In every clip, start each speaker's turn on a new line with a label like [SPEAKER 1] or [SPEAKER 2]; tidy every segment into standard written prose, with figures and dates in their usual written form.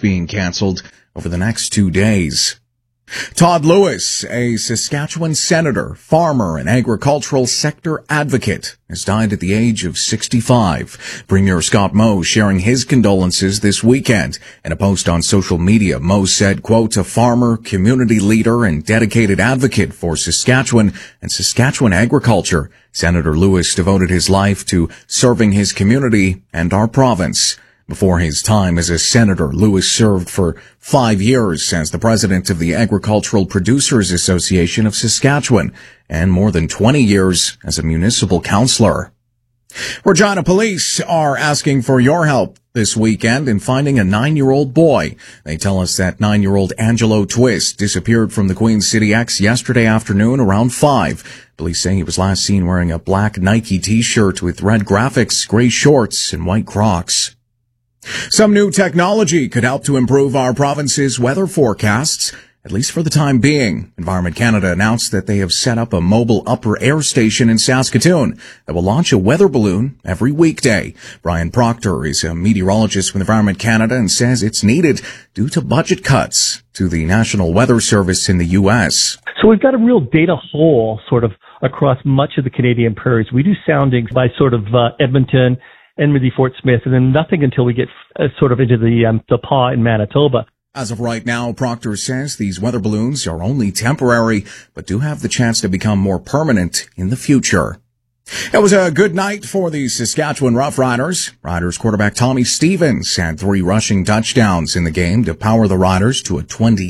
[SPEAKER 1] being canceled over the next 2 days. Todd Lewis, a Saskatchewan senator, farmer, and agricultural sector advocate, has died at the age of 65. Premier Scott Moe sharing his condolences this weekend. In a post on social media, Moe said, quote, a farmer, community leader, and dedicated advocate for Saskatchewan and Saskatchewan agriculture. Senator Lewis devoted his life to serving his community and our province. Before his time as a senator, Lewis served for 5 years as the president of the Agricultural Producers Association of Saskatchewan and more than 20 years as a municipal councillor. Regina police are asking for your help this weekend in finding a 9-year-old boy. They tell us that 9-year-old Angelo Twist disappeared from the Queen City X yesterday afternoon around 5. Police say he was last seen wearing a black Nike t-shirt with red graphics, gray shorts, and white Crocs. Some new technology could help to improve our province's weather forecasts, at least for the time being. Environment Canada announced that they have set up a mobile upper air station in Saskatoon that will launch a weather balloon every weekday. Brian Proctor is a meteorologist with Environment Canada and says it's needed due to budget cuts to the National Weather Service in the U.S.
[SPEAKER 2] So we've got a real data hole sort of across much of the Canadian prairies. We do soundings by sort of Edmonton, Enmity, Fort Smith, and then nothing until we get sort of into the Paw in Manitoba.
[SPEAKER 1] As of right now, Proctor says these weather balloons are only temporary, but do have the chance to become more permanent in the future. It was a good night for the Saskatchewan Roughriders. Riders quarterback Tommy Stevens had 3 rushing touchdowns in the game to power the Riders to a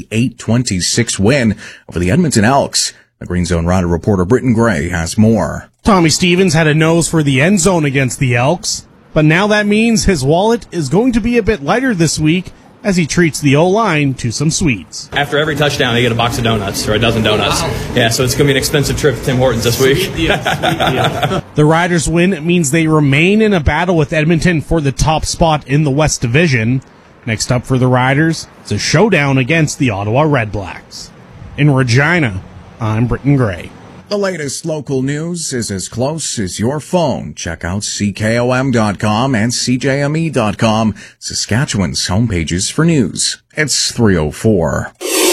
[SPEAKER 1] 28-26 win over the Edmonton Elks. The Green Zone Rider reporter Britton Gray has more.
[SPEAKER 3] Tommy Stevens had a nose for the end zone against the Elks, but now that means his wallet is going to be a bit lighter this week as he treats the O-line to some sweets.
[SPEAKER 4] After every touchdown, they get a box of donuts, or a dozen donuts. Wow. Yeah, so it's going to be an expensive trip to Tim Hortons this week.
[SPEAKER 3] Sweet deal. The Riders' win means they remain in a battle with Edmonton for the top spot in the West Division. Next up for the Riders is a showdown against the Ottawa Redblacks. In Regina, I'm Britton Gray.
[SPEAKER 1] The latest local news is as close as your phone. Check out CKOM.com and CJME.com, Saskatchewan's homepages for news. It's 3:04.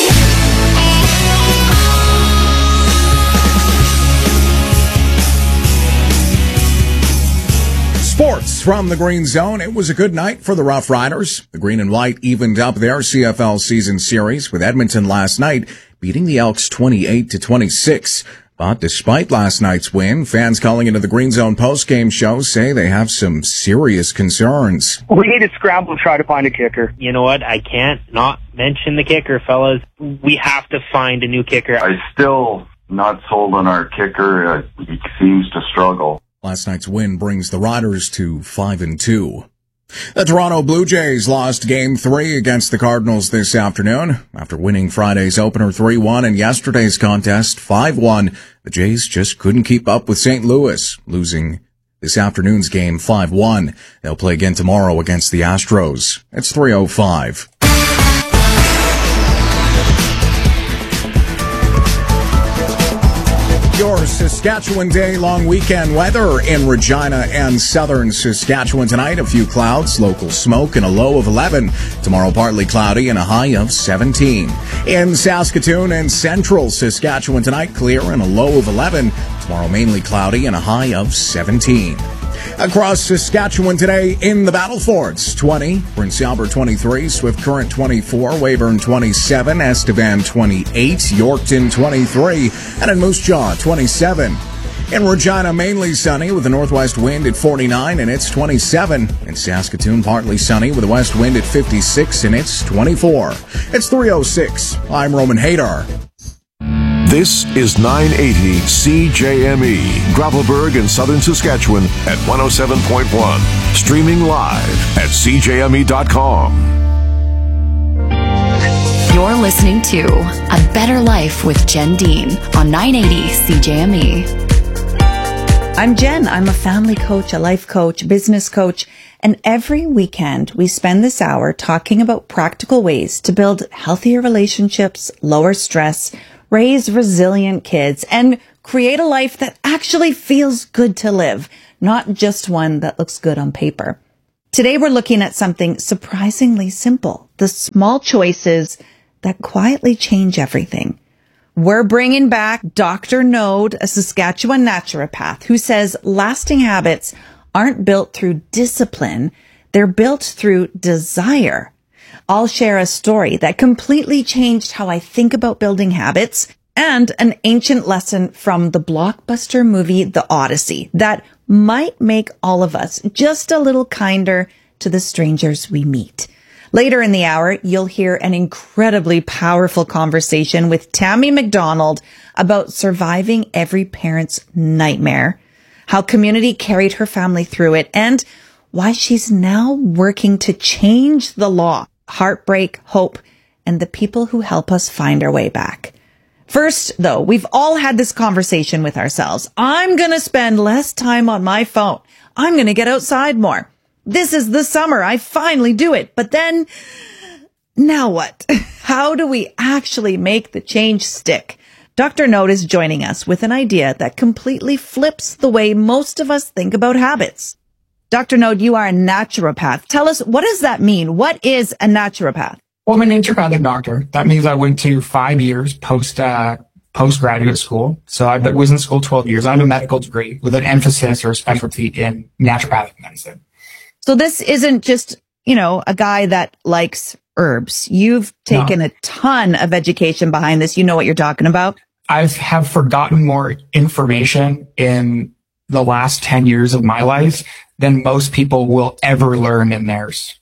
[SPEAKER 1] Sports from the Green Zone. It was a good night for the Rough Riders. The Green and White evened up their CFL season series with Edmonton last night, beating the Elks 28-26. But despite last night's win, fans calling into the Green Zone postgame show say they have some serious concerns.
[SPEAKER 5] We need to scramble to try to find a kicker.
[SPEAKER 6] You know what? I can't not mention the kicker, fellas. We have to find a new kicker.
[SPEAKER 7] I'm still not sold on our kicker. He seems to struggle.
[SPEAKER 1] Last night's win brings the Riders to 5-2. The Toronto Blue Jays lost Game 3 against the Cardinals this afternoon. After winning Friday's opener 3-1 and yesterday's contest 5-1, the Jays just couldn't keep up with St. Louis, losing this afternoon's game 5-1. They'll play again tomorrow against the Astros. It's 3:05. Your Saskatchewan Day long weekend weather in Regina and southern Saskatchewan tonight. A few clouds, local smoke, and a low of 11. Tomorrow partly cloudy and a high of 17. In Saskatoon and central Saskatchewan tonight, clear and a low of 11. Tomorrow mainly cloudy and a high of 17. Across Saskatchewan today in the Battle Forts, 20, Prince Albert 23, Swift Current 24, Weyburn 27, Estevan 28, Yorkton 23, and in Moose Jaw 27. In Regina, mainly sunny with a northwest wind at 49 and it's 27. In Saskatoon, partly sunny with a west wind at 56 and it's 24. It's 3:06. I'm Roman Hadar.
[SPEAKER 8] This is 980 CJME, Gravelburg in southern Saskatchewan at 107.1. Streaming live at CJME.com.
[SPEAKER 9] You're listening to A Better Life with Jen Dean on 980 CJME.
[SPEAKER 10] I'm Jen. I'm a family coach, a life coach, business coach, and every weekend we spend this hour talking about practical ways to build healthier relationships, lower stress, raise resilient kids, and create a life that actually feels good to live, not just one that looks good on paper. Today we're looking at something surprisingly simple, the small choices that quietly change everything. We're bringing back Dr. Node, a Saskatchewan naturopath, who says lasting habits aren't built through discipline. They're built through desire. I'll share a story that completely changed how I think about building habits and an ancient lesson from the blockbuster movie, The Odyssey, that might make all of us just a little kinder to the strangers we meet. Later in the hour, you'll hear an incredibly powerful conversation with Tammy McDonald about surviving every parent's nightmare, how community carried her family through it, and why she's now working to change the law, heartbreak, hope, and the people who help us find our way back. First, though, we've all had this conversation with ourselves. I'm going to spend less time on my phone. I'm going to get outside more. This is the summer. I finally do it. But then, now what? How do we actually make the change stick? Dr. Node is joining us with an idea that completely flips the way most of us think about habits. Dr. Node, you are a naturopath. Tell us, what does that mean? What is a naturopath?
[SPEAKER 11] Well, I'm a naturopathic doctor. That means I went to 5 years postgraduate school. So I was in school 12 years. I have a medical degree with an emphasis or a specialty in naturopathic medicine.
[SPEAKER 10] So this isn't just, a guy that likes herbs. You've taken a ton of education behind this. You know what you're talking about.
[SPEAKER 11] I have forgotten more information in the last 10 years of my life than most people will ever learn in theirs.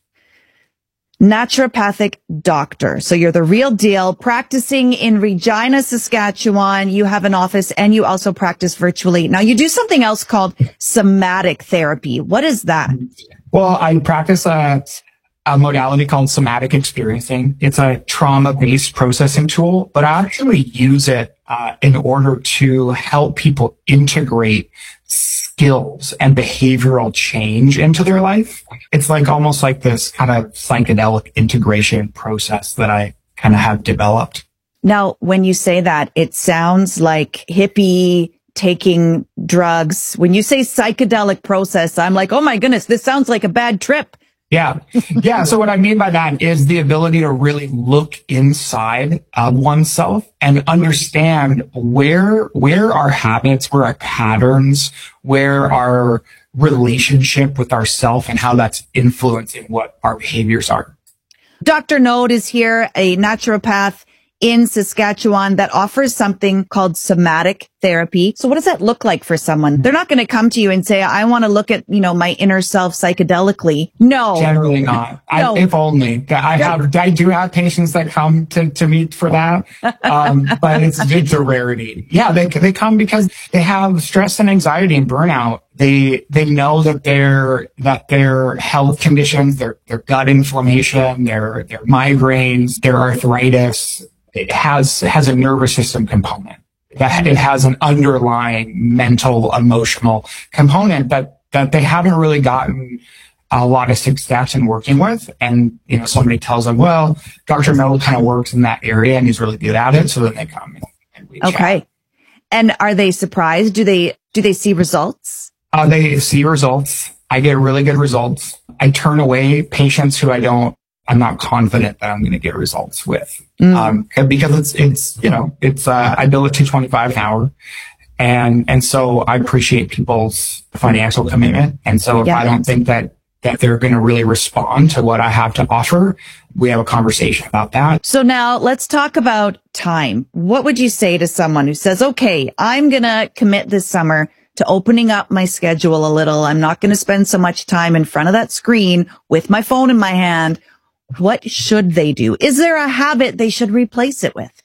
[SPEAKER 10] Naturopathic doctor. So you're the real deal, practicing in Regina, Saskatchewan. You have an office and you also practice virtually. Now you do something else called somatic therapy. What is that?
[SPEAKER 11] Well, I practice a modality called somatic experiencing. It's a trauma-based processing tool, but I actually use it in order to help people integrate skills and behavioral change into their life. It's like almost like this kind of psychedelic integration process that I kind of have developed.
[SPEAKER 10] Now, when you say that, it sounds like hippie taking drugs. When you say psychedelic process, I'm like, oh my goodness, this sounds like a bad trip.
[SPEAKER 11] Yeah. Yeah. So what I mean by that is the ability to really look inside oneself and understand where our habits, where our patterns, where our relationship with ourself and how that's influencing what our behaviors are.
[SPEAKER 10] Dr. Node is here, a naturopath in Saskatchewan that offers something called somatic therapy. So what does that look like for someone? They're not going to come to you and say, I want to look at, my inner self psychedelically. No.
[SPEAKER 11] Generally not. No. If only. I do have patients that come to me for that. But it's a rarity. Yeah, they come because they have stress and anxiety and burnout. They know that their health conditions, their gut inflammation, their migraines, their arthritis, it has a nervous system component. That it has an underlying mental, emotional component that they haven't really gotten a lot of success in working with. And, somebody tells them, well, Dr. Node kind of works in that area and he's really good at it. So then they come and we chat.
[SPEAKER 10] And are they surprised? Do they see results?
[SPEAKER 11] They see results. I get really good results. I turn away patients who I'm not confident that I'm going to get results with. Because I bill at $225 an hour. And so I appreciate people's financial commitment. And so if I don't think that they're going to really respond to what I have to offer, we have a conversation about that.
[SPEAKER 10] So now let's talk about time. What would you say to someone who says, okay, I'm going to commit this summer to opening up my schedule a little. I'm not going to spend so much time in front of that screen with my phone in my hand. What should they do? Is there a habit they should replace it with?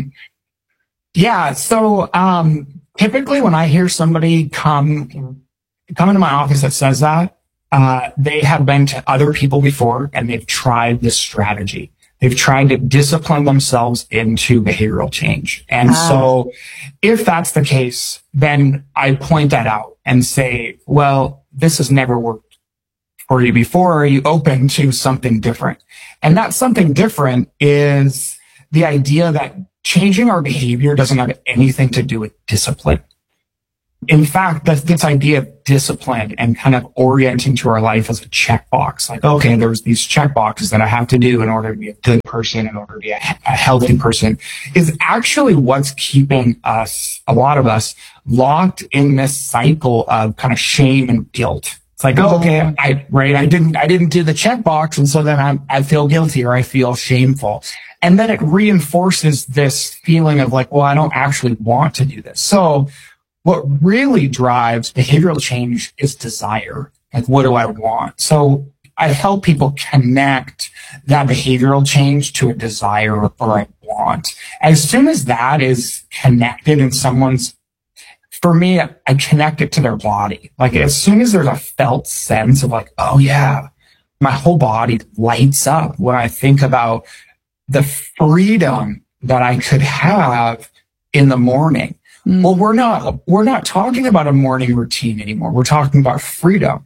[SPEAKER 11] Yeah. So, typically when I hear somebody come into my office that says that, they have been to other people before and they've tried this strategy. They've tried to discipline themselves into behavioral change. And so if that's the case, then I point that out and say, well, this has never worked for you before. Are you open to something different? And that something different is the idea that changing our behavior doesn't have anything to do with discipline. In fact, this idea of discipline and kind of orienting to our life as a checkbox, like, okay, there's these checkboxes that I have to do in order to be a good person, in order to be a healthy person, is actually what's keeping us, a lot of us, locked in this cycle of kind of shame and guilt. It's like, oh, okay, I didn't do the checkbox, and so then I feel guilty or I feel shameful. And then it reinforces this feeling of like, well, I don't actually want to do this. So what really drives behavioral change is desire. Like, what do I want? So I help people connect that behavioral change to a desire or a want. As soon as that is connected in someone's, for me, I connect it to their body. Like, as soon as there's a felt sense of like, oh yeah, my whole body lights up when I think about the freedom that I could have in the morning. Well, we're not talking about a morning routine anymore. We're talking about freedom.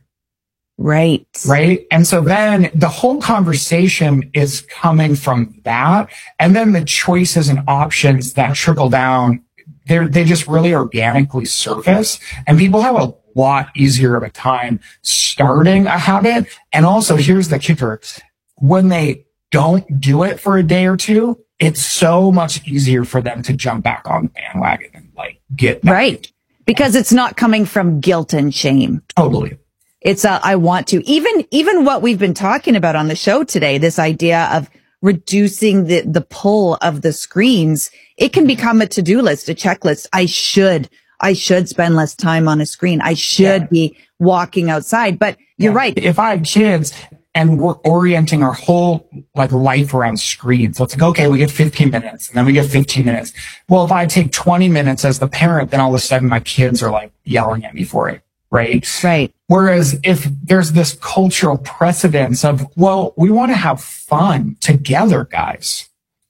[SPEAKER 10] Right.
[SPEAKER 11] Right. And so then the whole conversation is coming from that. And then the choices and options that trickle down, they just really organically surface, and people have a lot easier of a time starting a habit. And also, here's the kicker. When they don't do it for a day or two, it's so much easier for them to jump back on the bandwagon and like get that.
[SPEAKER 10] Right. Because it's not coming from guilt and shame.
[SPEAKER 11] Totally.
[SPEAKER 10] It's I want to. Even what we've been talking about on the show today, this idea of reducing the pull of the screens, it can become a to-do list, a checklist. I should spend less time on a screen. I should be walking outside. But you're right.
[SPEAKER 11] If I have kids and we're orienting our whole like life around screens, so it's like, okay, we get 15 minutes and then we get 15 minutes. Well, if I take 20 minutes as the parent, then all of a sudden my kids are like yelling at me for it. Right.
[SPEAKER 10] Right.
[SPEAKER 11] Whereas if there's this cultural precedence of, well, we want to have fun together, guys.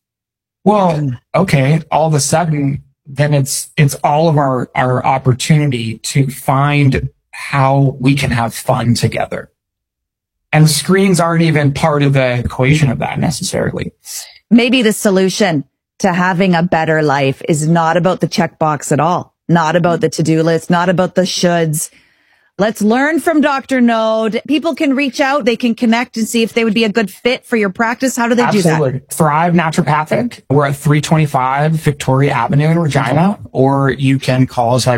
[SPEAKER 11] Well, okay. All of a sudden, then it's all of our opportunity to find how we can have fun together. And screens aren't even part of the equation of that necessarily.
[SPEAKER 10] Maybe the solution to having a better life is not about the checkbox at all. Not about the to-do list, not about the shoulds. Let's learn from Dr. Node. People can reach out. They can connect and see if they would be a good fit for your practice. How do they do that?
[SPEAKER 11] Thrive Naturopathic. We're at 325 Victoria Avenue in Regina, or you can call us at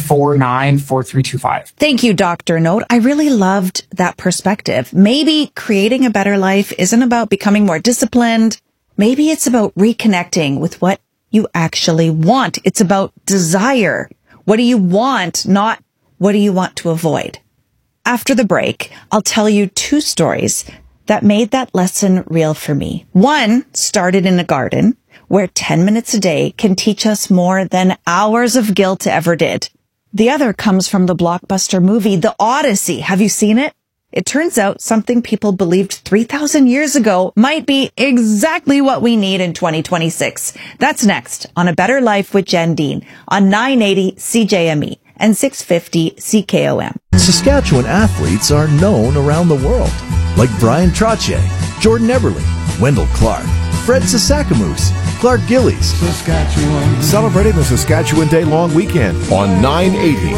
[SPEAKER 11] 949-4325.
[SPEAKER 10] Thank you, Dr. Node. I really loved that perspective. Maybe creating a better life isn't about becoming more disciplined. Maybe it's about reconnecting with what you actually want. It's about desire. What do you want, not what do you want to avoid? After the break, I'll tell you 2 stories that made that lesson real for me. One started in a garden where 10 minutes a day can teach us more than hours of guilt ever did. The other comes from the blockbuster movie, The Odyssey. Have you seen it? It turns out something people believed 3,000 years ago might be exactly what we need in 2026. That's next on A Better Life with Jen Dean on 980 CJME and 650 CKOM.
[SPEAKER 12] Saskatchewan athletes are known around the world, like Brian Trottier, Jordan Eberle, Wendell Clark, Fred Sasakamoose, Clark Gillies.
[SPEAKER 8] Saskatchewan. Celebrating the Saskatchewan Day long weekend on 980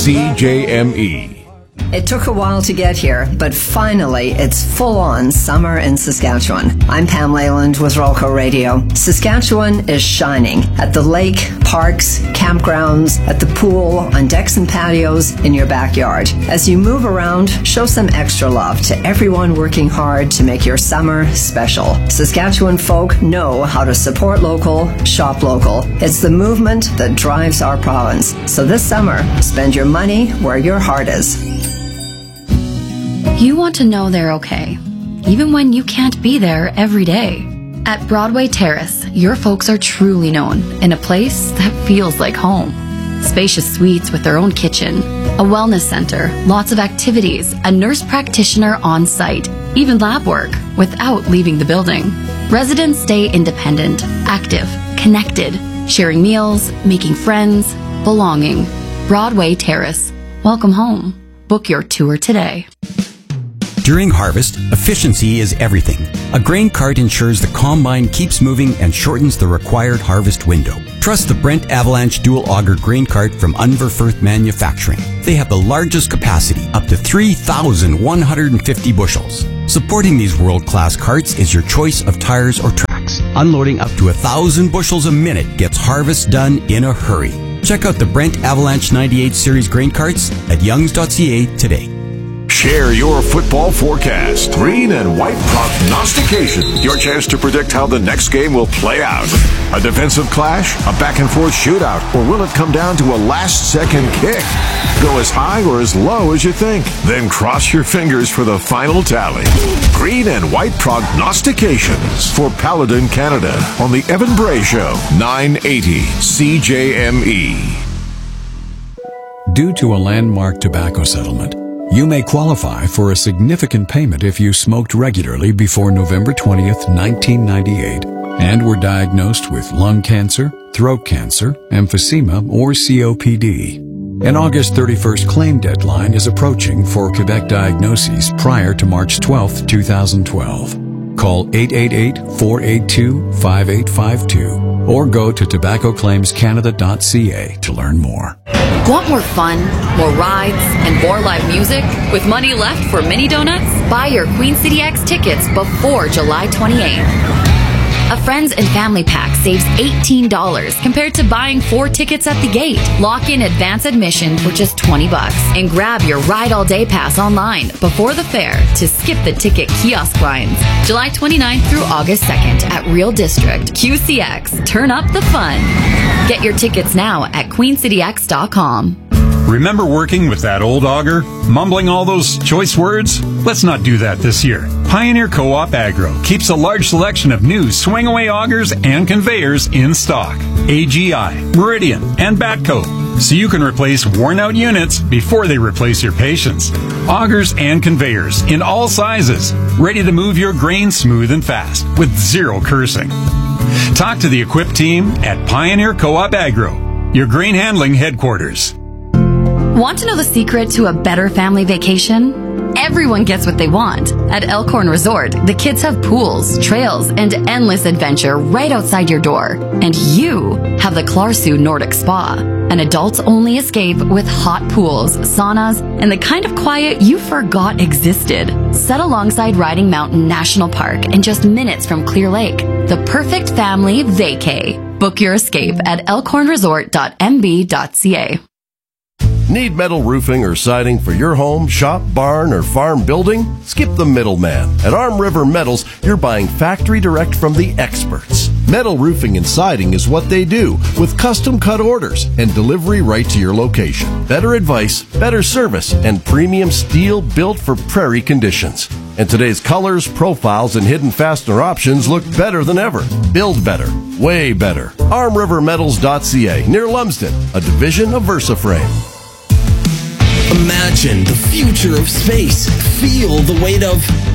[SPEAKER 8] CJME.
[SPEAKER 13] It took a while to get here, but finally it's full-on summer in Saskatchewan. I'm Pam Leyland with Rolco Radio. Saskatchewan is shining at the lake, parks, campgrounds, at the pool, on decks and patios, in your backyard. As you move around, show some extra love to everyone working hard to make your summer special. Saskatchewan folk know how to support local, shop local. It's the movement that drives our province. So this summer, spend your money where your heart is.
[SPEAKER 9] You want to know they're okay, even when you can't be there every day. At Broadway Terrace, your folks are truly known in a place that feels like home. Spacious suites with their own kitchen, a wellness center, lots of activities, a nurse practitioner on site, even lab work without leaving the building. Residents stay independent, active, connected, sharing meals, making friends, belonging. Broadway Terrace. Welcome home. Book your tour today.
[SPEAKER 14] During harvest, efficiency is everything. A grain cart ensures the combine keeps moving and shortens the required harvest window. Trust the Brent Avalanche Dual Auger Grain Cart from Unverfirth Manufacturing. They have the largest capacity, up to 3,150 bushels. Supporting these world-class carts is your choice of tires or tracks. Unloading up to 1,000 bushels a minute gets harvest done in a hurry. Check out the Brent Avalanche 98 Series grain carts at youngs.ca today.
[SPEAKER 8] Share your football forecast. Green and white prognostication. Your chance to predict how the next game will play out. A defensive clash? A back-and-forth shootout? Or will it come down to a last-second kick? Go as high or as low as you think. Then cross your fingers for the final tally. Green and white prognostications for Paladin Canada on the Evan Bray Show, 980 CJME.
[SPEAKER 15] Due to a landmark tobacco settlement, you may qualify for a significant payment if you smoked regularly before November 20th, 1998, and were diagnosed with lung cancer, throat cancer, emphysema, or COPD. An August 31st claim deadline is approaching for Quebec diagnoses prior to March 12th, 2012. Call 888-482-5852 or go to tobaccoclaimscanada.ca to learn more.
[SPEAKER 9] Want more fun, more rides, and more live music? With money left for mini donuts? Buy your Queen City X tickets before July 28th. A friends and family pack saves $18 compared to buying 4 tickets at the gate. Lock in advance admission for just $20 and grab your Ride All Day pass online before the fair to skip the ticket kiosk lines. July 29th through August 2nd at Real District. QCX. Turn up the fun. Get your tickets now at queencityx.com.
[SPEAKER 16] Remember working with that old auger? Mumbling all those choice words? Let's not do that this year. Pioneer Co-op Agro keeps a large selection of new swing-away augers and conveyors in stock. AGI, Meridian, and Batco. So you can replace worn-out units before they replace your patience. Augers and conveyors in all sizes. Ready to move your grain smooth and fast with zero cursing. Talk to the equipped team at Pioneer Co-op Agro, your grain handling headquarters.
[SPEAKER 9] Want to know the secret to a better family vacation? Everyone gets what they want. At Elkhorn Resort, the kids have pools, trails, and endless adventure right outside your door. And you have the Clarsu Nordic Spa, an adults-only escape with hot pools, saunas, and the kind of quiet you forgot existed. Set alongside Riding Mountain National Park and just minutes from Clear Lake. The perfect family vacay. Book your escape at elkhornresort.mb.ca.
[SPEAKER 17] Need metal roofing or siding for your home, shop, barn, or farm building? Skip the middleman. At Arm River Metals, you're buying factory direct from the experts. Metal roofing and siding is what they do, with custom cut orders and delivery right to your location. Better advice, better service, and premium steel built for prairie conditions. And today's colors, profiles, and hidden fastener options look better than ever. Build better. Way better. ArmRiverMetals.ca, near Lumsden, a division of VersaFrame.
[SPEAKER 18] Imagine the future of space. Feel the weight of